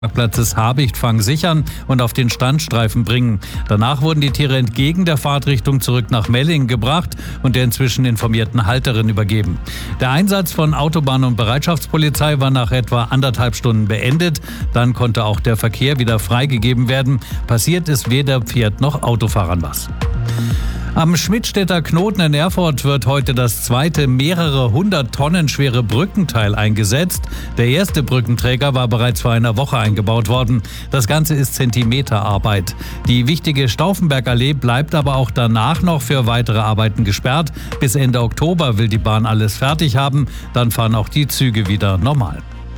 Platzes Habichtfang sichern und auf den Standstreifen bringen. Danach wurden die Tiere entgegen der Fahrtrichtung zurück nach Mellingen gebracht und der inzwischen informierten Halterin übergeben. Der Einsatz von Autobahn- und Bereitschaftspolizei war nach etwa 1,5 Stunden beendet. Dann konnte auch der Verkehr wieder freigegeben werden. Passiert ist weder Pferd noch Autofahrern was. Am Schmidtstädter Knoten in Erfurt wird heute das zweite mehrere 100 Tonnen schwere Brückenteil eingesetzt. Der erste Brückenträger war bereits vor einer Woche eingebaut worden. Das Ganze ist Zentimeterarbeit. Die wichtige Stauffenbergallee bleibt aber auch danach noch für weitere Arbeiten gesperrt. Bis Ende Oktober will die Bahn alles fertig haben. Dann fahren auch die Züge wieder normal.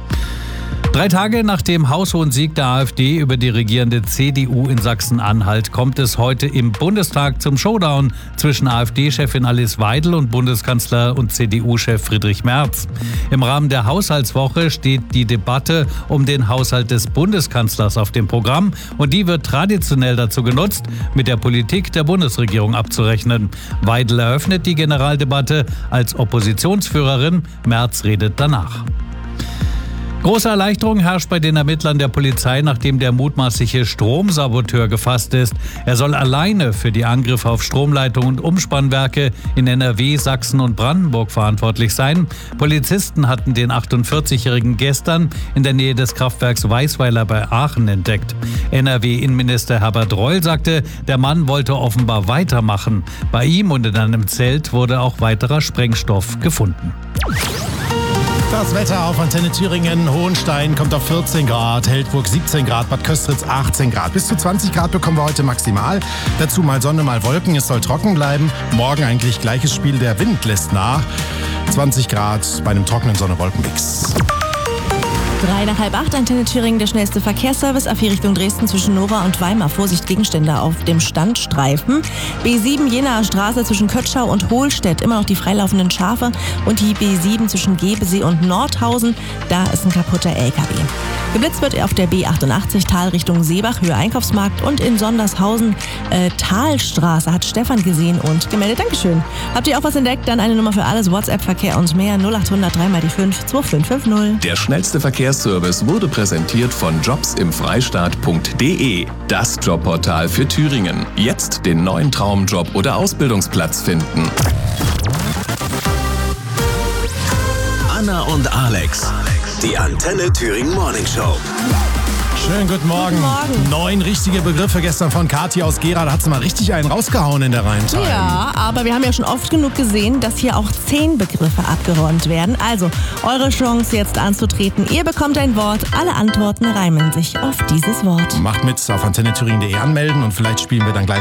3 Tage nach dem haushohen Sieg der AfD über die regierende CDU in Sachsen-Anhalt kommt es heute im Bundestag zum Showdown zwischen AfD-Chefin Alice Weidel und Bundeskanzler und CDU-Chef Friedrich Merz. Im Rahmen der Haushaltswoche steht die Debatte um den Haushalt des Bundeskanzlers auf dem Programm und die wird traditionell dazu genutzt, mit der Politik der Bundesregierung abzurechnen. Weidel eröffnet die Generaldebatte als Oppositionsführerin, Merz redet danach. Große Erleichterung herrscht bei den Ermittlern der Polizei, nachdem der mutmaßliche Stromsaboteur gefasst ist. Er soll alleine für die Angriffe auf Stromleitungen und Umspannwerke in NRW, Sachsen und Brandenburg verantwortlich sein. Polizisten hatten den 48-Jährigen gestern in der Nähe des Kraftwerks Weißweiler bei Aachen entdeckt. NRW-Innenminister Herbert Reul sagte, der Mann wollte offenbar weitermachen. Bei ihm und in einem Zelt wurde auch weiterer Sprengstoff gefunden. Das Wetter auf Antenne Thüringen. Hohenstein kommt auf 14 Grad, Heldburg 17 Grad, Bad Köstritz 18 Grad. Bis zu 20 Grad bekommen wir heute maximal. Dazu mal Sonne, mal Wolken. Es soll trocken bleiben. Morgen eigentlich gleiches Spiel. Der Wind lässt nach. 20 Grad bei einem trockenen Sonne-Wolken-Mix. 7:03 nach halb 8, Antenne Thüringen, der schnellste Verkehrsservice. A4 Richtung Dresden zwischen Nora und Weimar. Vorsicht, Gegenstände auf dem Standstreifen. B7 Jenaer Straße zwischen Kötschau und Hohlstedt. Immer noch die freilaufenden Schafe. Und die B7 zwischen Gebesee und Nordhausen. Da ist ein kaputter LKW. Geblitzt wird auf der B88 Tal Richtung Seebach, Höhe Einkaufsmarkt. Und in Sondershausen Talstraße hat Stefan gesehen und gemeldet. Dankeschön. Habt ihr auch was entdeckt? Dann eine Nummer für alles. WhatsApp-Verkehr und mehr. 0800 3 mal die 5 2550. Der schnellste Verkehrsservice wurde präsentiert von jobsimfreistaat.de. Das Jobportal für Thüringen. Jetzt den neuen Traumjob oder Ausbildungsplatz finden. Anna und Alex. Die Antenne Thüringen Morning Show. Schönen guten Morgen. 9 richtige Begriffe gestern von Kathi aus Gera. Da hat sie mal richtig einen rausgehauen in der Rheintal. Ja, aber wir haben ja schon oft genug gesehen, dass hier auch 10 Begriffe abgeräumt werden. Also, eure Chance jetzt anzutreten. Ihr bekommt ein Wort. Alle Antworten reimen sich auf dieses Wort. Macht mit auf antennethüringen.de anmelden und vielleicht spielen wir dann gleich